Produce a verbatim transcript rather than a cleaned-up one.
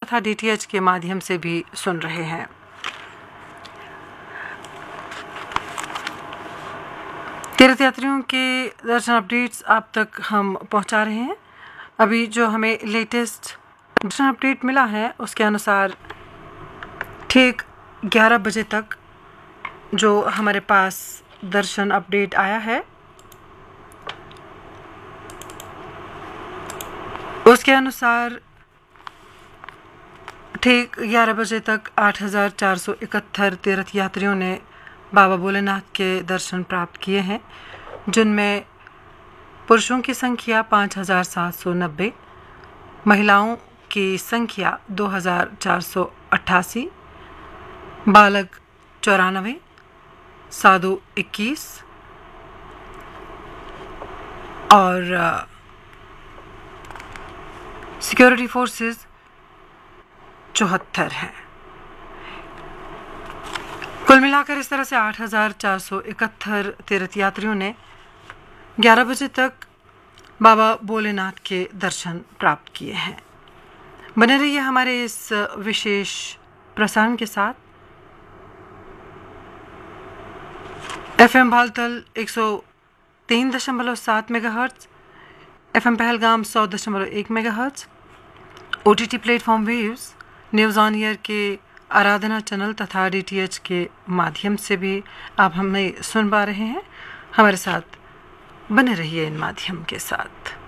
तथा डीटीएच के माध्यम से भी सुन रहे हैं। तीर्थयात्रियों के दर्शन अपडेट्स आप तक हम पहुंचा रहे हैं। अभी जो हमें लेटेस्ट दर्शन अपडेट मिला है उसके अनुसार ठीक ग्यारह बजे तक जो हमारे पास दर्शन अपडेट आया है उसके अनुसार ठीक ग्यारह बजे तक आठ हज़ार चार सौ इकहत्तर तीर्थ यात्रियों ने बाबा भोलेनाथ के दर्शन प्राप्त किए हैं, जिनमें पुरुषों की संख्या पाँच हज़ार सात सौ नब्बे, महिलाओं की संख्या दो हज़ार चार सौ अट्ठासी, बालक चौरानवे, साधु इक्कीस और सिक्योरिटी फोर्सेस चौहत्तर हैं। कुल मिलाकर इस तरह से आठ हज़ार चार सौ इकहत्तर तीर्थयात्रियों ने ग्यारह बजे तक बाबा भोलेनाथ के दर्शन प्राप्त किए हैं। बने रहिए हमारे इस विशेष प्रसारण के साथ। एफएम भालतल एक सौ तीन दशमलव सात मेगाहर्ट्ज, एफएम पहलगाम सौ दशमलव एक megahertz, OTT platform waves, news on air के आराधना चैनल तथा डीटीएच के माध्यम से भी आप हमें सुन पा रहे हैं। हमारे साथ बने रहिए इन माध्यम के साथ।